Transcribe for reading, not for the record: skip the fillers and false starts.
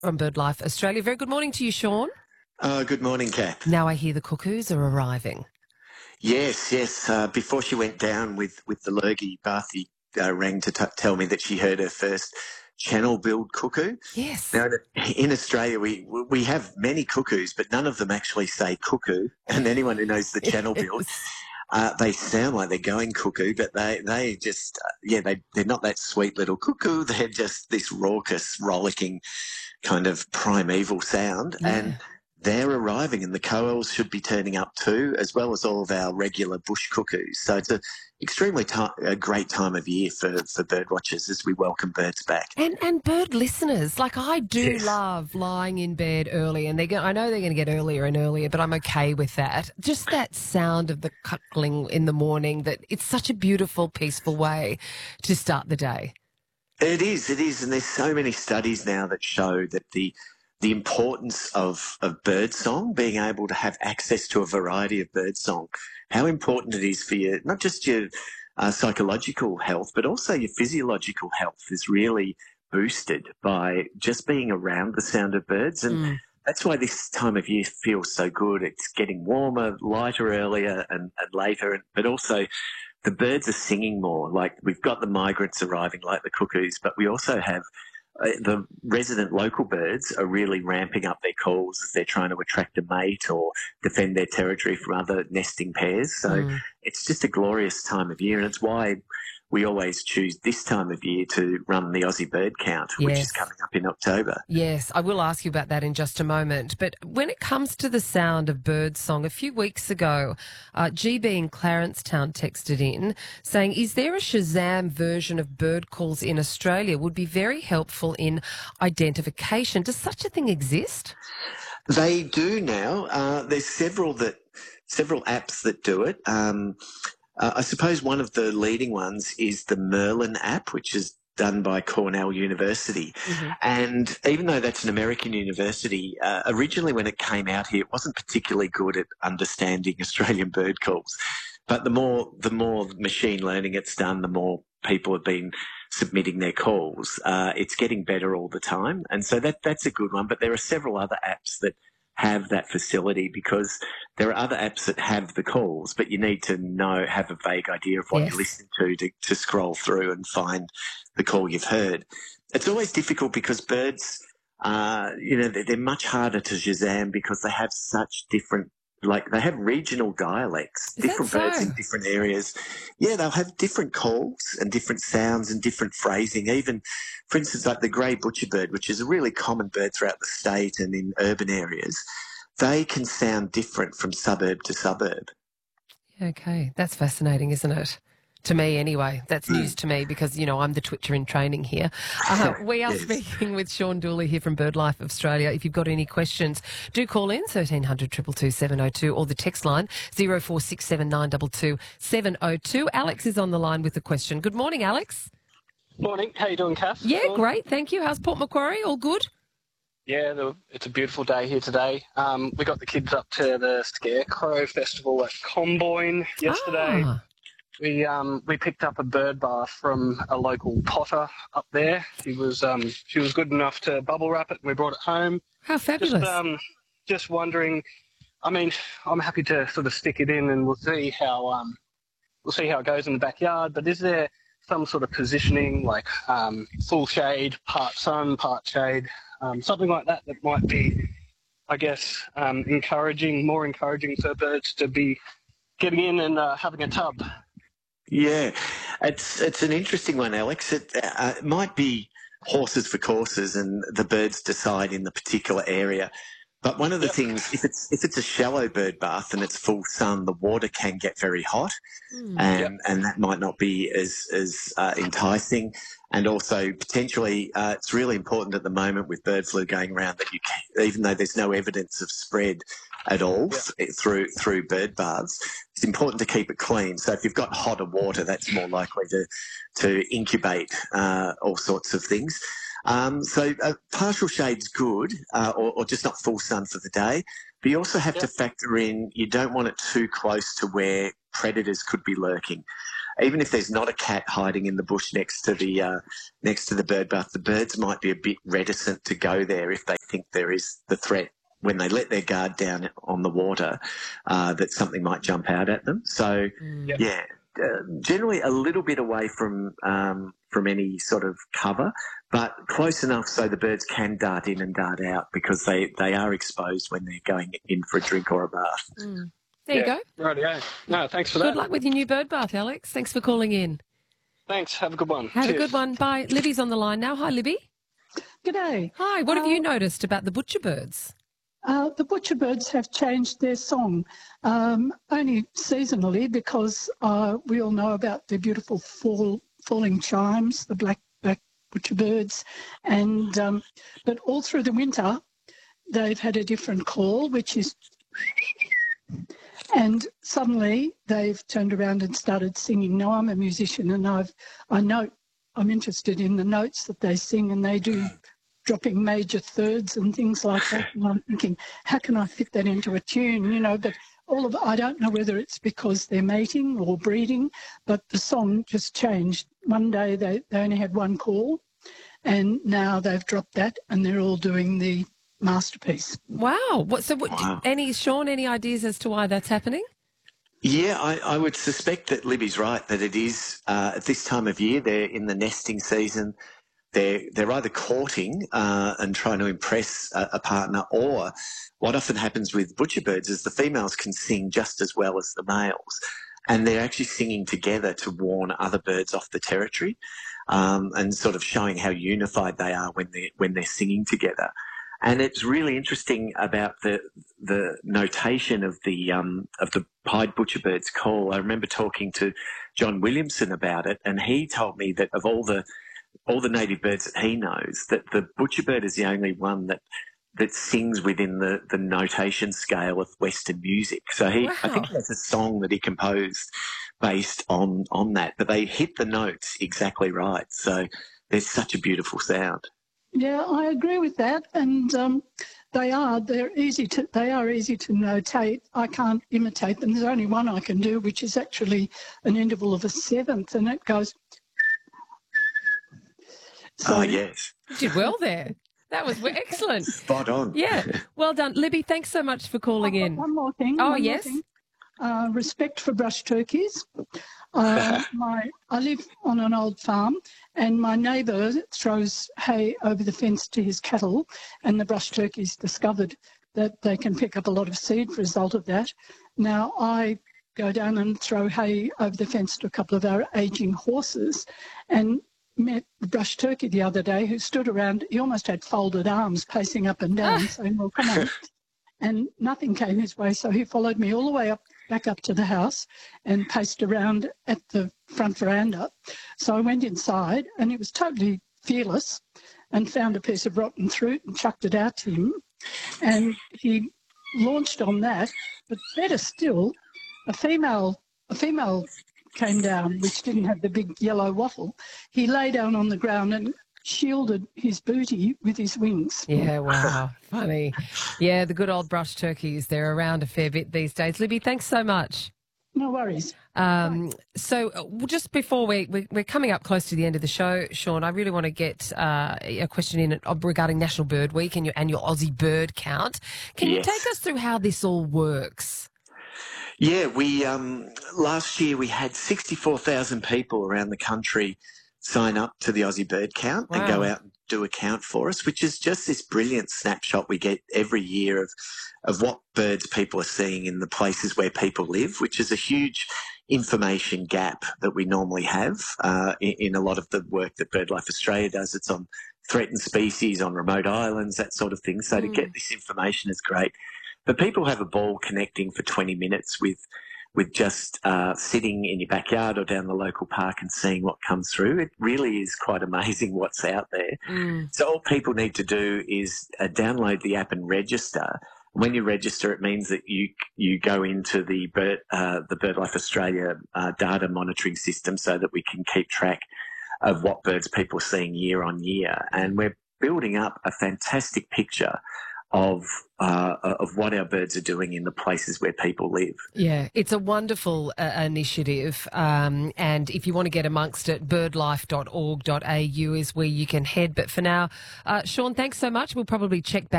from BirdLife Australia. Very good morning to you, Sean. Good morning, Kath. Now I hear the cuckoos are arriving. Yes, yes. Before she went down with the lurgy, Barthy rang to tell me that she heard her first channel-billed cuckoo. Yes. Now, in Australia, we have many cuckoos, but none of them actually say cuckoo. And anyone who knows the channel-billed, Yes. they sound like they're going cuckoo, but they just, they're not that sweet little cuckoo. They're just this raucous, rollicking kind of primeval sound. And Yeah. they're arriving, and the koels should be turning up too, as well as all of our regular bush cuckoos. So it's a great time of year for bird watchers as we welcome birds back. And bird listeners, like I do Yes. love lying in bed early, and I know they're going to get earlier and earlier, but I'm okay with that. Just that sound of the cuckling in the morning, that it's such a beautiful, peaceful way to start the day. It is, and there's so many studies now that show that the importance of bird song, being able to have access to a variety of bird song, how important it is for you, not just your psychological health, but also your physiological health is really boosted by just being around the sound of birds. And that's why this time of year feels so good. It's getting warmer, lighter earlier and later, but also the birds are singing more. Like we've got the migrants arriving like the cuckoos, but we also have the resident local birds are really ramping up their calls as they're trying to attract a mate or defend their territory from other nesting pairs. So it's just a glorious time of year, and it's why we always choose this time of year to run the Aussie bird count, which is Yes. coming up in October. Yes, I will ask you about that in just a moment. But when it comes to the sound of bird song, a few weeks ago, GB in Clarencetown texted in saying, is there a Shazam version of bird calls in Australia? Would be very helpful in identification. Does such a thing exist? They do now. There's several apps that do it. I suppose one of the leading ones is the Merlin app, which is done by Cornell University. And even though that's an American university, originally when it came out here, it wasn't particularly good at understanding Australian bird calls. But the more machine learning it's done, the more people have been submitting their calls. It's getting better all the time. And so that's a good one. But there are several other apps that have that facility, because there are other apps that have the calls, but you need to have a vague idea of what Yes. you're listening to scroll through and find the call you've heard. It's always difficult because birds, they're much harder to Shazam because they have such different, like they have regional dialects, Is that different birds so? in different areas. Yeah, they'll have different calls and different sounds and different phrasing. Even, for instance, like the grey butcherbird, which is a really common bird throughout the state and in urban areas, they can sound different from suburb to suburb. Okay, that's fascinating, isn't it? To me, anyway. That's news to me because, I'm the Twitcher in training here. We are Yes. speaking with Sean Dooley here from BirdLife Australia. If you've got any questions, do call in 1300 222 702 or the text line 0467 922 702. Alex is on the line with a question. Good morning, Alex. Morning. How you doing, Kath? Yeah, Sean? great. Thank you. How's Port Macquarie? All good? Yeah, it's a beautiful day here today. We got the kids up to the Scarecrow Festival at Comboyne yesterday. Ah, We picked up a bird bath from a local potter up there. She was good enough to bubble wrap it, and we brought it home. how fabulous. Just wondering. I mean, I'm happy to sort of stick it in, and we'll see how it goes in the backyard. But is there some sort of positioning, like full shade, part sun, part shade, something like that might be, I guess, more encouraging for birds to be getting in and having a tub? Yeah, it's an interesting one, Alex. It might be horses for courses, and the birds decide in the particular area. But one of the things, if it's a shallow bird bath and it's full sun, the water can get very hot, and that might not be as enticing. And also potentially, it's really important at the moment with bird flu going around that even though there's no evidence of spread at all through bird baths, it's important to keep it clean. So if you've got hotter water, that's more likely to incubate all sorts of things. So partial shade's good, or just not full sun for the day. But you also have to factor in, you don't want it too close to where predators could be lurking. even if there's not a cat hiding in the bush next to the bird bath, the birds might be a bit reticent to go there if they think there is the threat when they let their guard down on the water, that something might jump out at them. So, yeah, generally a little bit away from any sort of cover, but close enough so the birds can dart in and dart out, because they are exposed when they're going in for a drink or a bath. There you go. Right, yeah. No, thanks for that. Good luck with your new bird bath, Alex. Thanks for calling in. Thanks. Have a good one. Have Cheers. a good one. Bye. Libby's on the line now. Hi, Libby. G'day. Hi. What have you noticed about the butcher birds? The butcherbirds have changed their song, only seasonally, because we all know about the beautiful falling chimes, the black butcherbirds, and but all through the winter they've had a different call, which is, and suddenly they've turned around and started singing. Now, I'm a musician, and I'm interested in the notes that they sing, and they do dropping major thirds and things like that. And I'm thinking, how can I fit that into a tune? But I don't know whether it's because they're mating or breeding, but the song just changed. One day they only had one call, and now they've dropped that, and they're all doing the masterpiece. Wow. Wow. Sean, any ideas as to why that's happening? Yeah, I would suspect that Libby's right, that it is at this time of year, they're in the nesting season. They're either courting and trying to impress a partner, or what often happens with butcherbirds is the females can sing just as well as the males, and they're actually singing together to warn other birds off the territory, and sort of showing how unified they are when they're singing together. And it's really interesting about the notation of the pied butcherbird's call. I remember talking to John Williamson about it, and he told me that of all the native birds that he knows, that the butcherbird is the only one that sings within the notation scale of Western music. So I think that's a song that he composed based on that, but they hit the notes exactly right. So there's such a beautiful sound. Yeah, I agree with that, and they are easy to notate. I can't imitate them. There's only one I can do, which is actually an interval of a seventh, and it goes. So, yes. You did well there. That was excellent. Spot on. Yeah. Well done. Libby, thanks so much for calling in. One more thing. Oh, yes. Respect for brush turkeys. I live on an old farm, and my neighbour throws hay over the fence to his cattle, and the brush turkeys discovered that they can pick up a lot of seed as a result of that. Now, I go down and throw hay over the fence to a couple of our ageing horses, and met the brush turkey the other day, who stood around. He almost had folded arms, pacing up and down, saying, well, come on. And nothing came his way, so he followed me all the way back up to the house and paced around at the front veranda. So I went inside, and he was totally fearless, and found a piece of rotten fruit and chucked it out to him. And he launched on that. But better still, a female came down, which didn't have the big yellow waffle. He lay down on the ground and shielded his booty with his wings. Yeah, wow. Funny. Yeah, the good old brush turkeys, they're around a fair bit these days. Libby, thanks so much. No worries. So just before we're coming up close to the end of the show, Sean, I really want to get a question in regarding National Bird Week and your Aussie bird count. Can you take us through how this all works? Yeah, we last year we had 64,000 people around the country sign up to the Aussie Bird Count and go out and do a count for us, which is just this brilliant snapshot we get every year of what birds people are seeing in the places where people live, which is a huge information gap that we normally have in a lot of the work that BirdLife Australia does. It's on threatened species, on remote islands, that sort of thing. So to get this information is great. But people have a ball connecting for 20 minutes with just sitting in your backyard or down the local park and seeing what comes through. It really is quite amazing what's out there. So all people need to do is download the app and register. When you register, it means that you go into the BirdLife Australia data monitoring system so that we can keep track of what birds people are seeing year on year. And we're building up a fantastic picture of what our birds are doing in the places where people live. Yeah, it's a wonderful initiative, and if you want to get amongst it, birdlife.org.au is where you can head. But for now, Sean, thanks so much. We'll probably check back